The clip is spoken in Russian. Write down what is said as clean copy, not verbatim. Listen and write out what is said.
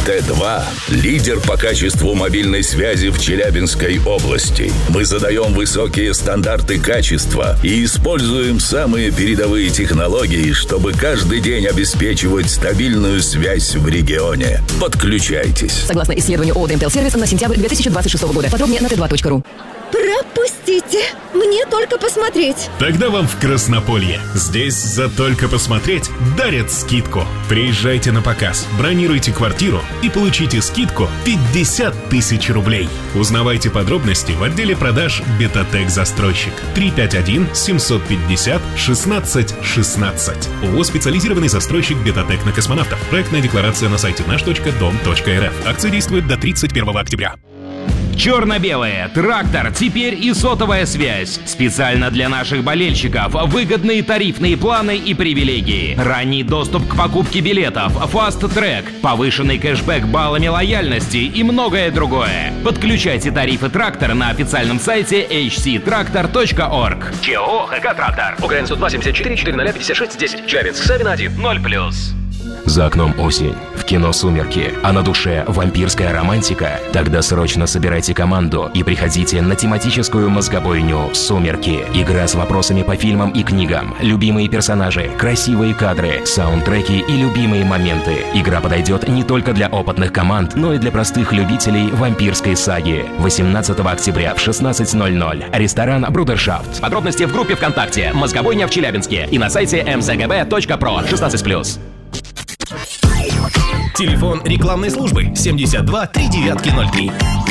Т2 – лидер по качеству мобильной связи в Челябинской области. Мы задаем высокие стандарты качества и используем самые передовые технологии, чтобы каждый день обеспечивать стабильную связь в регионе. Подключайтесь. Согласно исследованию ООО «ДМТЛ-сервис» на сентябрь 2026 года. Подробнее на t2.ru. Пропустите! Мне только посмотреть. Тогда вам в Краснополье. Здесь за только посмотреть дарят скидку. Приезжайте на показ, бронируйте квартиру и получите скидку 50 тысяч рублей. Узнавайте подробности в отделе продаж «Бетатек Застройщик». 351-750-16-16. ООО «Специализированный застройщик Бетатек на космонавтов». Проектная декларация на сайте наш.дом.рф. Акция действует до 31 октября. Черно-белое, трактор, теперь и сотовая связь. Специально для наших болельщиков. Выгодные тарифные планы и привилегии. Ранний доступ к покупке билетов, фаст-трек, повышенный кэшбэк баллами лояльности и многое другое. Подключайте тарифы трактор на официальном сайте hctractor.org. ЧО ХК «Трактор». УКРН 102 74 400 56 10. Челябинск, Савино 1 0+. За окном осень, в кино «Сумерки», а на душе вампирская романтика? Тогда срочно собирайте команду и приходите на тематическую мозгобойню «Сумерки». Игра с вопросами по фильмам и книгам, любимые персонажи, красивые кадры, саундтреки и любимые моменты. Игра подойдет не только для опытных команд, но и для простых любителей вампирской саги. 18 октября в 16:00. Ресторан «Брудершафт». Подробности в группе ВКонтакте «Мозгобойня в Челябинске» и на сайте mzgb.pro. 16+. Телефон рекламной службы 72 3903.